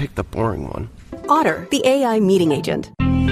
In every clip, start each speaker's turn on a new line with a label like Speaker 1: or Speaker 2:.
Speaker 1: pick the boring one.
Speaker 2: Otter, the AI meeting agent.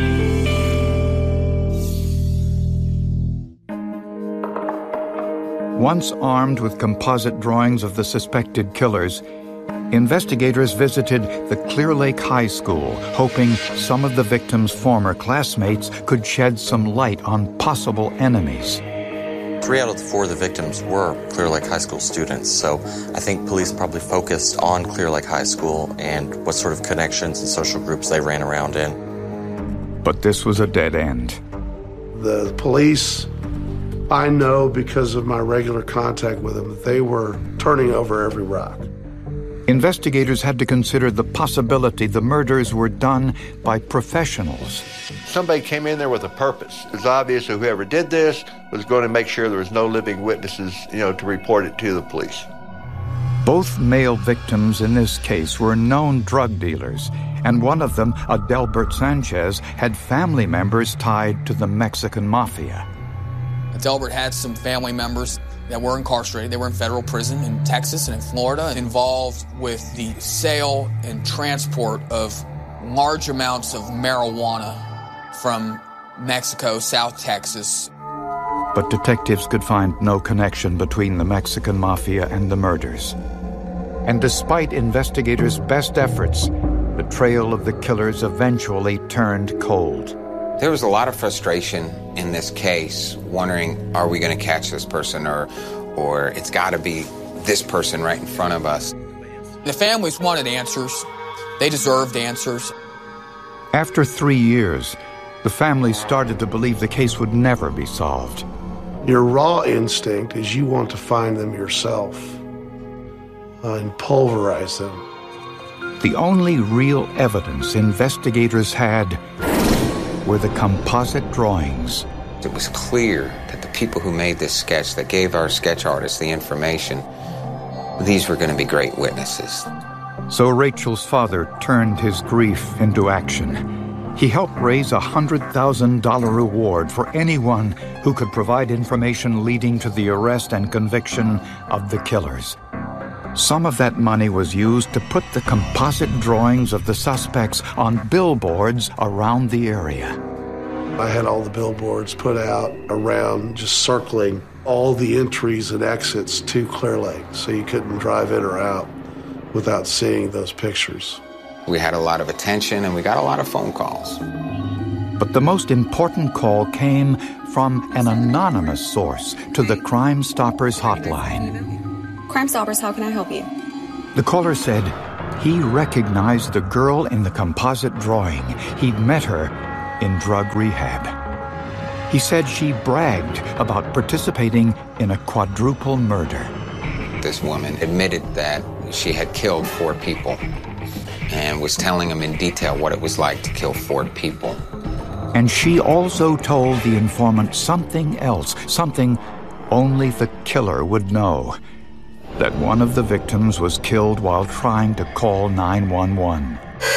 Speaker 3: Once armed with composite drawings of the suspected killers, investigators visited the Clear Lake High School, hoping some of the victims' former classmates could shed some light on possible enemies.
Speaker 4: 3 out of the 4 of the victims were Clear Lake High School students, so I think police probably focused on Clear Lake High School and what sort of connections and social groups they ran around in.
Speaker 3: But this was a dead end.
Speaker 5: The police, I know because of my regular contact with them, that they were turning over every rock.
Speaker 3: Investigators had to consider the possibility the murders were done by professionals.
Speaker 6: Somebody came in there with a purpose. It was obvious that whoever did this was going to make sure there was no living witnesses, to report it to the police.
Speaker 3: Both male victims in this case were known drug dealers, and one of them, Adelbert Sanchez, had family members tied to the Mexican mafia.
Speaker 7: Adelbert had some family members that were incarcerated. They were in federal prison in Texas and in Florida, involved with the sale and transport of large amounts of marijuana from Mexico, South Texas.
Speaker 3: But detectives could find no connection between the Mexican mafia and the murders. And despite investigators' best efforts, the trail of the killers eventually turned cold.
Speaker 8: There was a lot of frustration in this case, wondering, are we going to catch this person, or it's got to be this person right in front of us.
Speaker 7: The families wanted answers. They deserved answers.
Speaker 3: After 3 years, the family started to believe the case would never be solved.
Speaker 5: Your raw instinct is you want to find them yourself and pulverize them.
Speaker 3: The only real evidence investigators had were the composite drawings.
Speaker 8: It was clear that the people who made this sketch, that gave our sketch artists the information, these were going to be great witnesses.
Speaker 3: So Rachel's father turned his grief into action. He helped raise a $100,000 reward for anyone who could provide information leading to the arrest and conviction of the killers. Some of that money was used to put the composite drawings of the suspects on billboards around the area.
Speaker 5: I had all the billboards put out around, just circling all the entries and exits to Clear Lake, so you couldn't drive in or out without seeing those pictures.
Speaker 8: We had a lot of attention and we got a lot of phone calls.
Speaker 3: But the most important call came from an anonymous source to the Crime Stoppers hotline.
Speaker 9: Crime Stoppers, how can I help you?
Speaker 3: The caller said he recognized the girl in the composite drawing. He'd met her in drug rehab. He said she bragged about participating in a quadruple murder.
Speaker 8: This woman admitted that she had killed 4 people and was telling him in detail what it was like to kill 4 people.
Speaker 3: And she also told the informant something else, something only the killer would know. That one of the victims was killed while trying to call 911.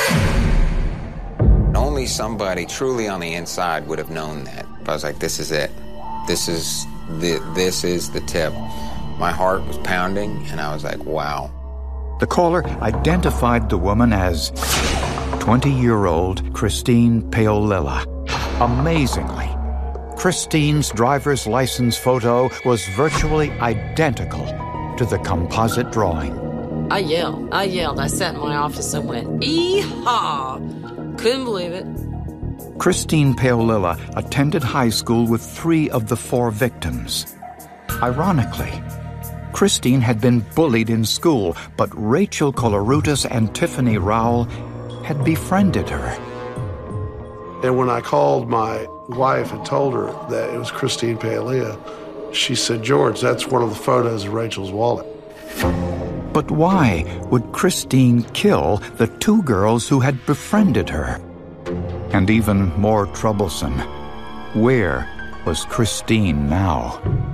Speaker 8: Only somebody truly on the inside would have known that. I was like, this is it. This is the tip. My heart was pounding, and I was like, wow.
Speaker 3: The caller identified the woman as 20-year-old Christine Paolilla. Amazingly, Christine's driver's license photo was virtually identical to the composite drawing.
Speaker 10: I yelled. I sat in my office and went, "Ee-haw!" Couldn't believe it.
Speaker 3: Christine Paolilla attended high school with 3 of the 4 victims. Ironically, Christine had been bullied in school, but Rachel Colarutas and Tiffany Rowell had befriended her.
Speaker 5: And when I called my wife and told her that it was Christine Paolilla, she said, "George, that's one of the photos of Rachel's wallet."
Speaker 3: But why would Christine kill the 2 girls who had befriended her? And even more troublesome, where was Christine now?